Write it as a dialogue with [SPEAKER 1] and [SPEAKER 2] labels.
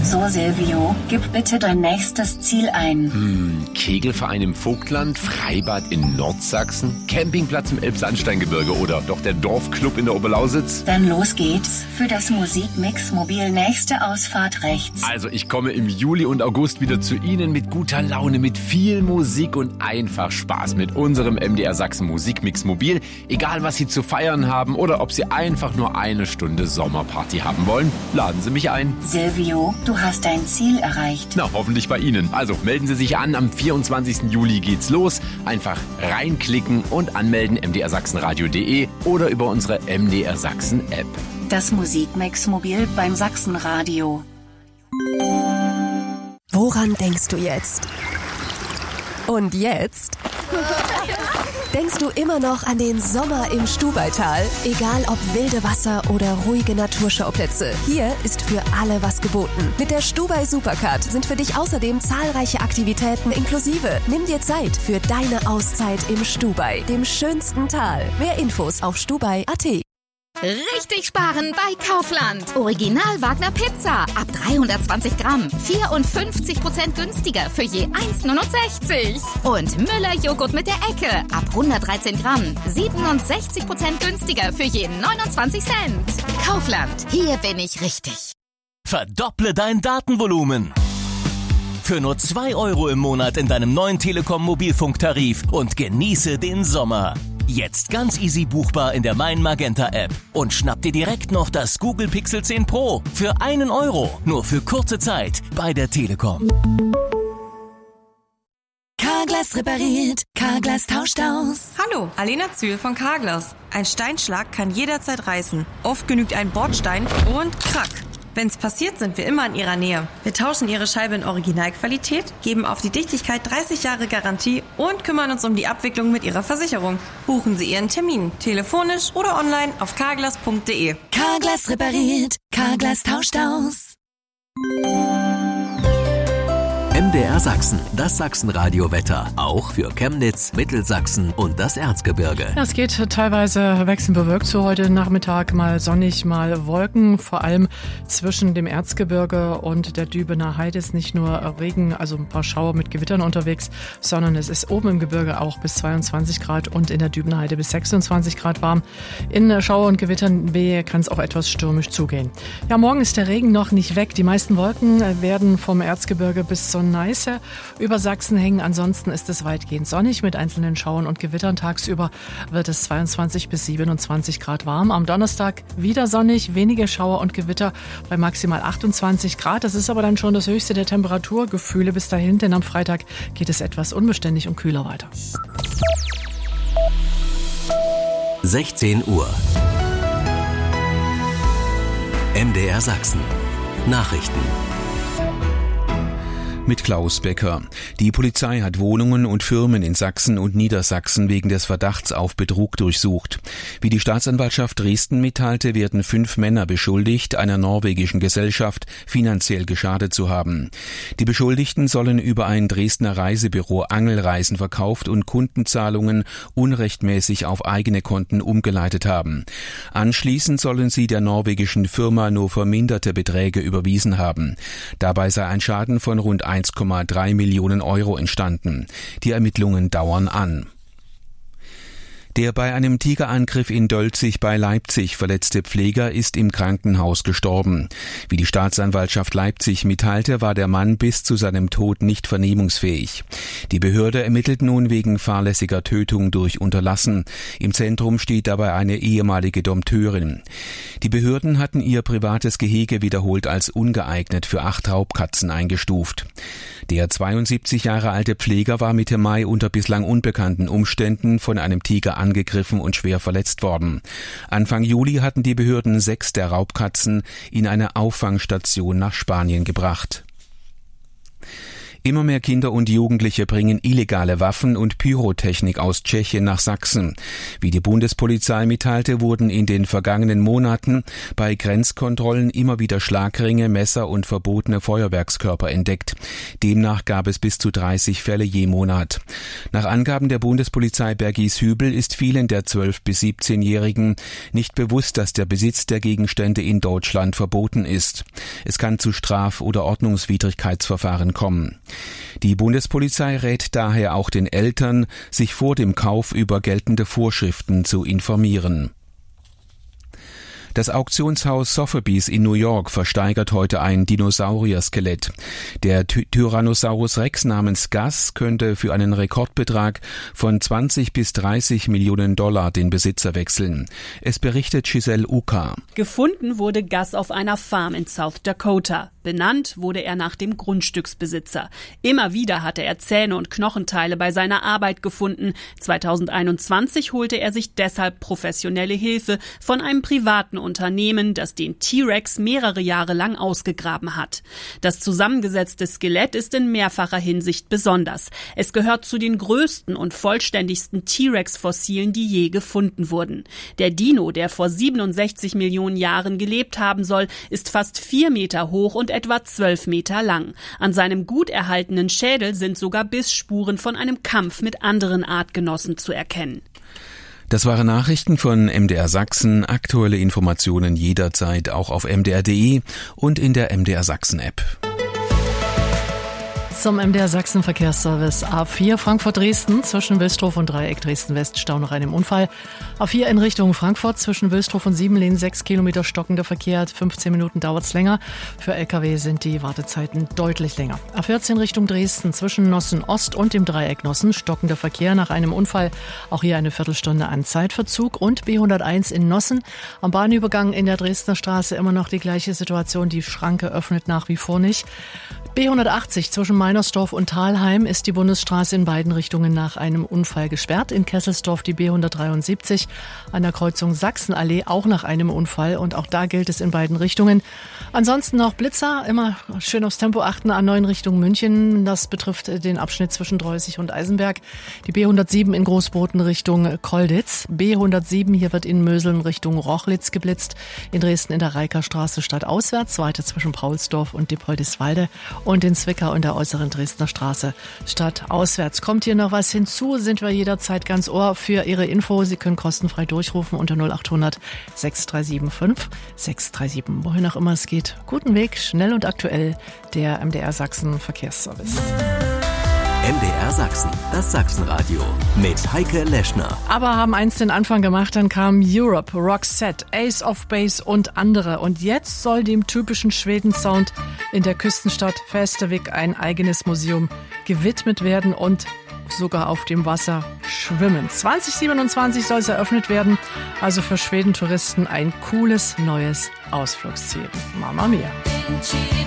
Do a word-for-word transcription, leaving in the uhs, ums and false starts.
[SPEAKER 1] So, Silvio, gib bitte dein nächstes Ziel ein.
[SPEAKER 2] Hm, Kegelverein im Vogtland, Freibad in Nordsachsen, Campingplatz im Elbsandsteingebirge oder doch der Dorfclub in der Oberlausitz?
[SPEAKER 1] Dann los geht's für das Musikmix Mobil nächste Ausfahrt rechts.
[SPEAKER 2] Also ich komme im Juli und August wieder zu Ihnen mit guter Laune, mit viel Musik und einfach Spaß mit unserem M D R Sachsen Musikmix Mobil. Egal was Sie zu feiern haben oder ob Sie einfach nur eine Stunde Sommerparty haben wollen, laden Sie mich ein.
[SPEAKER 1] Silvio, du hast dein Ziel erreicht.
[SPEAKER 2] Na, hoffentlich bei Ihnen. Also melden Sie sich an, am vierundzwanzigsten Juli geht's los. Einfach reinklicken und anmelden m d r sachsenradio punkt d e oder über unsere M D R Sachsen App.
[SPEAKER 1] Das Musikmix Mobil beim Sachsenradio.
[SPEAKER 3] Woran denkst du jetzt? Und jetzt? Denkst du immer noch an den Sommer im Stubaital? Egal ob wilde Wasser oder ruhige Naturschauplätze, hier ist für alle was geboten. Mit der Stubai Supercard sind für dich außerdem zahlreiche Aktivitäten inklusive. Nimm dir Zeit für deine Auszeit im Stubai, dem schönsten Tal. Mehr Infos auf stubai punkt a t.
[SPEAKER 4] Richtig sparen bei Kaufland. Original Wagner Pizza ab dreihundertzwanzig Gramm. vierundfünfzig Prozent günstiger für je eins Komma neunundsechzig. Und Müller Joghurt mit der Ecke ab hundertdreizehn Gramm. siebenundsechzig Prozent günstiger für je neunundzwanzig Cent. Kaufland, hier bin ich richtig.
[SPEAKER 5] Verdopple dein Datenvolumen. Für nur zwei Euro im Monat in deinem neuen Telekom Mobilfunktarif und genieße den Sommer. Jetzt ganz easy buchbar in der Mein Magenta App und schnapp dir direkt noch das Google Pixel zehn Pro für einen Euro, nur für kurze Zeit bei der Telekom.
[SPEAKER 3] Carglass repariert, Carglass tauscht aus.
[SPEAKER 6] Hallo, Alena Zühl von Carglass. Ein Steinschlag kann jederzeit reißen. Oft genügt ein Bordstein und krack. Wenn's passiert, sind wir immer in Ihrer Nähe. Wir tauschen Ihre Scheibe in Originalqualität, geben auf die Dichtigkeit dreißig Jahre Garantie und kümmern uns um die Abwicklung mit Ihrer Versicherung. Buchen Sie Ihren Termin, telefonisch oder online auf carglass punkt d e.
[SPEAKER 3] Carglass repariert, Carglass tauscht aus.
[SPEAKER 7] M D R Sachsen, das Sachsenradio-Wetter. Auch für Chemnitz, Mittelsachsen und das Erzgebirge.
[SPEAKER 8] Es geht teilweise wechselnd bewölkt so heute Nachmittag, mal sonnig, mal Wolken. Vor allem zwischen dem Erzgebirge und der Dübener Heide ist nicht nur Regen, also ein paar Schauer mit Gewittern unterwegs, sondern es ist oben im Gebirge auch bis zweiundzwanzig Grad und in der Dübener Heide bis sechsundzwanzig Grad warm. In Schauer und Gewittern kann es auch etwas stürmisch zugehen. Ja, morgen ist der Regen noch nicht weg. Die meisten Wolken werden vom Erzgebirge bis zur Neiße über Sachsen hängen. Ansonsten ist es weitgehend sonnig mit einzelnen Schauern und Gewittern. Tagsüber wird es zweiundzwanzig bis siebenundzwanzig Grad warm. Am Donnerstag wieder sonnig, wenige Schauer und Gewitter bei maximal achtundzwanzig Grad. Das ist aber dann schon das höchste der Temperaturgefühle bis dahin, denn am Freitag geht es etwas unbeständig und kühler weiter.
[SPEAKER 7] sechzehn Uhr. M D R Sachsen. Nachrichten.
[SPEAKER 9] Mit Klaus Becker. Die Polizei hat Wohnungen und Firmen in Sachsen und Niedersachsen wegen des Verdachts auf Betrug durchsucht. Wie die Staatsanwaltschaft Dresden mitteilte, werden fünf Männer beschuldigt, einer norwegischen Gesellschaft finanziell geschadet zu haben. Die Beschuldigten sollen über ein Dresdner Reisebüro Angelreisen verkauft und Kundenzahlungen unrechtmäßig auf eigene Konten umgeleitet haben. Anschließend sollen sie der norwegischen Firma nur verminderte Beträge überwiesen haben. Dabei sei ein Schaden von rund eins Komma drei Millionen Euro entstanden. Die Ermittlungen dauern an. Der bei einem Tigerangriff in Dölzig bei Leipzig verletzte Pfleger ist im Krankenhaus gestorben. Wie die Staatsanwaltschaft Leipzig mitteilte, war der Mann bis zu seinem Tod nicht vernehmungsfähig. Die Behörde ermittelt nun wegen fahrlässiger Tötung durch Unterlassen. Im Zentrum steht dabei eine ehemalige Dompteurin. Die Behörden hatten ihr privates Gehege wiederholt als ungeeignet für acht Raubkatzen eingestuft. Der zweiundsiebzig Jahre alte Pfleger war Mitte Mai unter bislang unbekannten Umständen von einem Tiger angegriffen und schwer verletzt worden. Anfang Juli hatten die Behörden sechs der Raubkatzen in eine Auffangstation nach Spanien gebracht. Immer mehr Kinder und Jugendliche bringen illegale Waffen und Pyrotechnik aus Tschechien nach Sachsen. Wie die Bundespolizei mitteilte, wurden in den vergangenen Monaten bei Grenzkontrollen immer wieder Schlagringe, Messer und verbotene Feuerwerkskörper entdeckt. Demnach gab es bis zu dreißig Fälle je Monat. Nach Angaben der Bundespolizei Bergies-Hübel ist vielen der zwölf- bis siebzehnjährigen nicht bewusst, dass der Besitz der Gegenstände in Deutschland verboten ist. Es kann zu Straf- oder Ordnungswidrigkeitsverfahren kommen. Die Bundespolizei rät daher auch den Eltern, sich vor dem Kauf über geltende Vorschriften zu informieren. Das Auktionshaus Sotheby's in New York versteigert heute ein Dinosaurier-Skelett. Der Ty- Tyrannosaurus Rex namens Gus könnte für einen Rekordbetrag von zwanzig bis dreißig Millionen Dollar den Besitzer wechseln. Es berichtet Giselle Uka.
[SPEAKER 10] Gefunden wurde Gus auf einer Farm in South Dakota. Benannt wurde er nach dem Grundstücksbesitzer. Immer wieder hatte er Zähne und Knochenteile bei seiner Arbeit gefunden. zweitausendeinundzwanzig holte er sich deshalb professionelle Hilfe von einem privaten Unternehmen, das den T-Rex mehrere Jahre lang ausgegraben hat. Das zusammengesetzte Skelett ist in mehrfacher Hinsicht besonders. Es gehört zu den größten und vollständigsten T-Rex-Fossilen, die je gefunden wurden. Der Dino, der vor siebenundsechzig Millionen Jahren gelebt haben soll, ist fast vier Meter hoch und etwa zwölf Meter lang. An seinem gut erhaltenen Schädel sind sogar Bissspuren von einem Kampf mit anderen Artgenossen zu erkennen.
[SPEAKER 9] Das waren Nachrichten von M D R Sachsen. Aktuelle Informationen jederzeit auch auf m d r punkt d e und in der M D R Sachsen App.
[SPEAKER 8] Zum M D R Sachsen Verkehrsservice. A vier Frankfurt-Dresden zwischen Wilsdruff und Dreieck Dresden-West Stau nach einem Unfall. A vier in Richtung Frankfurt zwischen Wilsdruff und Siebenlehn sechs Kilometer stockender Verkehr. fünfzehn Minuten dauert's länger. Für L K W sind die Wartezeiten deutlich länger. A vierzehn Richtung Dresden zwischen Nossen Ost und dem Dreieck Nossen stockender Verkehr nach einem Unfall. Auch hier eine Viertelstunde an Zeitverzug. Und B hunderteins in Nossen. Am Bahnübergang in der Dresdner Straße immer noch die gleiche Situation. Die Schranke öffnet nach wie vor nicht. B hundertachtzig zwischen Meinersdorf und Thalheim ist die Bundesstraße in beiden Richtungen nach einem Unfall gesperrt. In Kesselsdorf die B hundertdreiundsiebzig an der Kreuzung Sachsenallee auch nach einem Unfall. Und auch da gilt es in beiden Richtungen. Ansonsten noch Blitzer, immer schön aufs Tempo achten an neun Richtung München. Das betrifft den Abschnitt zwischen Dreußig und Eisenberg. Die B hundertsieben in Großboten Richtung Kolditz. B hundertsieben, hier wird in Möseln Richtung Rochlitz geblitzt. In Dresden in der Reikerstraße stadtauswärts, weiter zwischen Paulsdorf und Dippoldiswalde. Und in Zwickau in der äußeren Dresdner Straße stadtauswärts. Kommt hier noch was hinzu, sind wir jederzeit ganz Ohr für Ihre Info. Sie können kostenfrei durchrufen unter null acht hundert sechs drei sieben fünf sechs drei sieben. Wohin auch immer es geht. Guten Weg, schnell und aktuell, der M D R Sachsen Verkehrsservice.
[SPEAKER 7] M D R Sachsen, das Sachsenradio mit Heike Leschner.
[SPEAKER 8] Aber haben eins den Anfang gemacht, dann kam Europe, Roxette, Ace of Base und andere. Und jetzt soll dem typischen Schweden-Sound in der Küstenstadt Västervik ein eigenes Museum gewidmet werden und sogar auf dem Wasser schwimmen. zwanzig siebenundzwanzig soll es eröffnet werden, also für Schweden-Touristen ein cooles neues Ausflugsziel. Mamma mia.